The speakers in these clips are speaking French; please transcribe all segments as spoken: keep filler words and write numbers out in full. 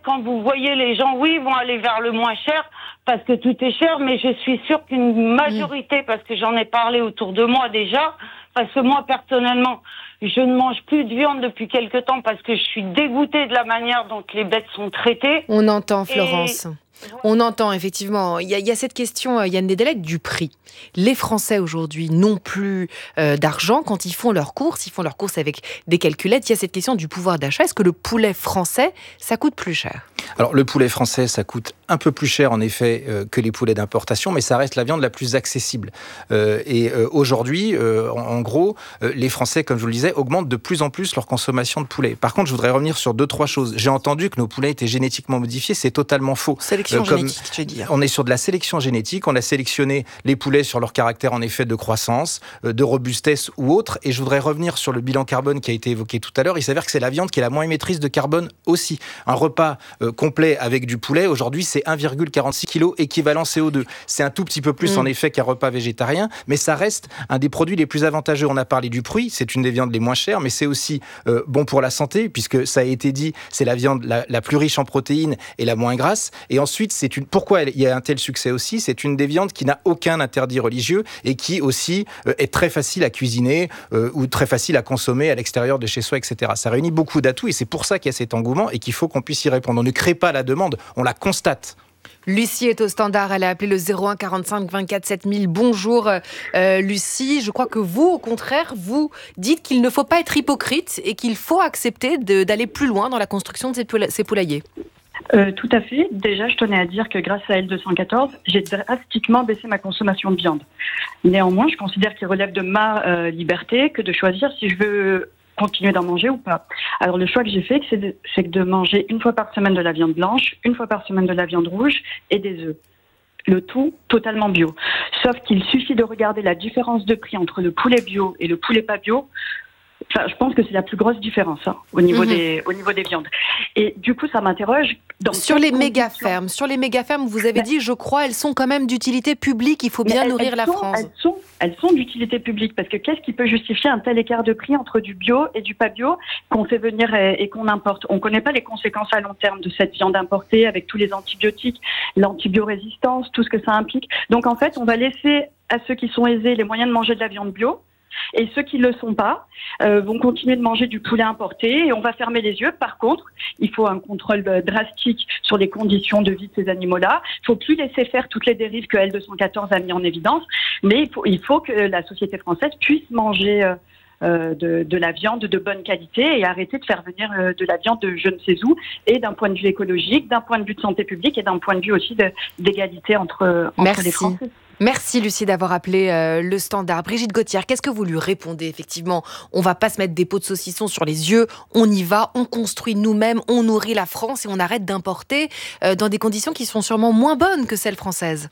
quand vous voyez les gens, oui, vont aller vers le moins cher parce que tout est cher, mais je suis sûre qu'une majorité, mmh. parce que j'en ai parlé autour de moi déjà, parce que moi, personnellement, je ne mange plus de viande depuis quelque temps parce que je suis dégoûtée de la manière dont les bêtes sont traitées. On entend, Florence. Et... On entend, effectivement. Il y a, il y a cette question, Yann Nedelec, du prix. Les Français, aujourd'hui, n'ont plus euh, d'argent quand ils font leurs courses. Ils font leurs courses avec des calculettes. Il y a cette question du pouvoir d'achat. Est-ce que le poulet français, ça coûte plus cher ? Alors, le poulet français, ça coûte un peu plus cher, en effet, euh, que les poulets d'importation, mais ça reste la viande la plus accessible. Euh, et euh, aujourd'hui, euh, en, en gros, euh, les Français, comme je vous le disais, augmentent de plus en plus leur consommation de poulet. Par contre, je voudrais revenir sur deux, trois choses. J'ai entendu que nos poulets étaient génétiquement modifiés. C'est totalement faux. Sélection euh, génétique, je veux dire. On est sur de la sélection génétique. On a sélectionné les poulets sur leur caractère, en effet, de croissance, euh, de robustesse ou autre. Et je voudrais revenir sur le bilan carbone qui a été évoqué tout à l'heure. Il s'avère que c'est la viande qui est la moins émettrice de carbone aussi. Un repas euh, complet avec du poulet, aujourd'hui, c'est un virgule quarante-six kilos équivalent C O deux. C'est un tout petit peu plus, mmh. en effet, qu'un repas végétarien, mais ça reste un des produits les plus avantageux. On a parlé du prix, c'est une des viandes les moins chères, mais c'est aussi euh, bon pour la santé, puisque ça a été dit, c'est la viande la, la plus riche en protéines et la moins grasse. Et ensuite, c'est une... pourquoi il y a un tel succès aussi ? C'est une des viandes qui n'a aucun interdit religieux et qui aussi euh, est très facile à cuisiner euh, ou très facile à consommer à l'extérieur de chez soi, et cetera. Ça réunit beaucoup d'atouts et c'est pour ça qu'il y a cet engouement et qu'il faut qu'on puisse y répondre. On ne crée pas la demande, on la constate. Lucie est au standard, elle a appelé le zéro un quarante-cinq vingt-quatre sept mille. Bonjour euh, Lucie, je crois que vous, au contraire, vous dites qu'il ne faut pas être hypocrite et qu'il faut accepter de, d'aller plus loin dans la construction de ces, poula- ces poulaillers. Euh, tout à fait. Déjà, je tenais à dire que grâce à L deux cent quatorze, j'ai drastiquement baissé ma consommation de viande. Néanmoins, je considère qu'il relève de ma euh, liberté que de choisir si je veux continuer d'en manger ou pas. Alors le choix que j'ai fait, c'est de, c'est de manger une fois par semaine de la viande blanche, une fois par semaine de la viande rouge et des œufs. Le tout totalement bio. Sauf qu'il suffit de regarder la différence de prix entre le poulet bio et le poulet pas bio. Enfin, je pense que c'est la plus grosse différence hein, au niveau mmh. des au niveau des viandes. Et du coup, ça m'interroge. Dans sur les méga fermes, sur les méga fermes, vous avez ben, dit, je crois, elles sont quand même d'utilité publique. Il faut bien elles, nourrir elles la sont, France. Elles sont, elles sont d'utilité publique parce que qu'est-ce qui peut justifier un tel écart de prix entre du bio et du pas bio qu'on fait venir et, et qu'on importe ? On ne connaît pas les conséquences à long terme de cette viande importée avec tous les antibiotiques, l'antibiorésistance, tout ce que ça implique. Donc en fait, on va laisser à ceux qui sont aisés les moyens de manger de la viande bio. Et ceux qui ne le sont pas euh, vont continuer de manger du poulet importé et on va fermer les yeux. Par contre, il faut un contrôle drastique sur les conditions de vie de ces animaux-là. Il ne faut plus laisser faire toutes les dérives que L deux cent quatorze a mis en évidence, mais il faut, il faut que la société française puisse manger euh, euh, de, de la viande de bonne qualité et arrêter de faire venir euh, de la viande de je ne sais où, et d'un point de vue écologique, d'un point de vue de santé publique et d'un point de vue aussi de, d'égalité entre, entre les Français. Merci Lucie d'avoir appelé euh, le standard. Brigitte Gauthier, qu'est-ce que vous lui répondez ? Effectivement, on ne va pas se mettre des pots de saucisson sur les yeux, on y va, on construit nous-mêmes, on nourrit la France et on arrête d'importer euh, dans des conditions qui sont sûrement moins bonnes que celles françaises.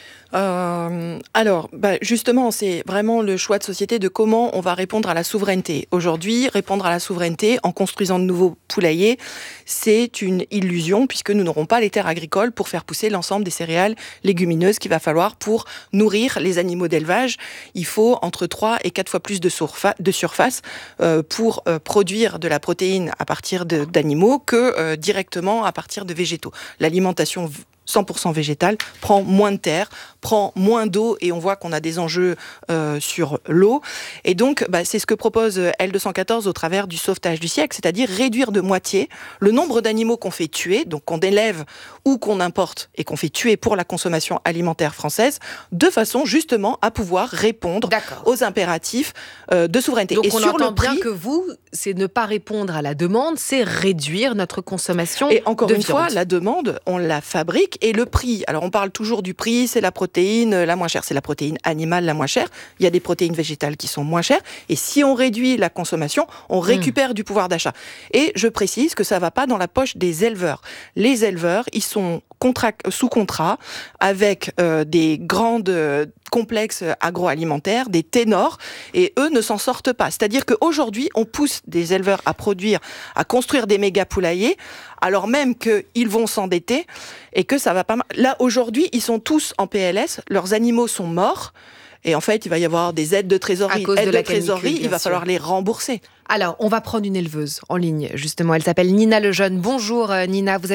Euh, alors, bah justement, c'est vraiment le choix de société de comment on va répondre à la souveraineté. Aujourd'hui, répondre à la souveraineté en construisant de nouveaux poulaillers, c'est une illusion puisque nous n'aurons pas les terres agricoles pour faire pousser l'ensemble des céréales légumineuses qu'il va falloir pour nourrir les animaux d'élevage. Il faut entre trois et quatre fois plus de, surfa- de surface euh, pour euh, produire de la protéine à partir de, d'animaux que euh, directement à partir de végétaux. L'alimentation cent pour cent végétale prend moins de terre, prend moins d'eau et on voit qu'on a des enjeux euh, sur l'eau. Et donc, bah, c'est ce que propose L deux cent quatorze au travers du sauvetage du siècle, c'est-à-dire réduire de moitié le nombre d'animaux qu'on fait tuer, donc qu'on élève ou qu'on importe et qu'on fait tuer pour la consommation alimentaire française, de façon justement à pouvoir répondre D'accord. aux impératifs euh, de souveraineté. Donc et on sur entend le prix, bien que vous, c'est ne pas répondre à la demande, c'est réduire notre consommation de viande. Et encore une fois, la demande, on la fabrique. Et le prix, alors on parle toujours du prix, c'est la protéine la moins chère, c'est la protéine animale la moins chère. Il y a des protéines végétales qui sont moins chères. Et si on réduit la consommation, on récupère mmh. du pouvoir d'achat. Et je précise que ça ne va pas dans la poche des éleveurs. Les éleveurs, ils sont contrat, sous contrat avec euh, des grandes euh, complexes agroalimentaires, des ténors, et eux ne s'en sortent pas. C'est-à-dire qu'aujourd'hui, on pousse des éleveurs à produire, à construire des méga poulaillers, alors même qu'ils vont s'endetter et que ça va pas mal. Là, aujourd'hui, ils sont tous en P L S, leurs animaux sont morts, et en fait, il va y avoir des aides de trésorerie. Aides de, de trésorerie, canicule, il va sûr. falloir les rembourser. Alors, on va prendre une éleveuse en ligne, justement. Elle s'appelle Nina Lejeune. Bonjour Nina, vous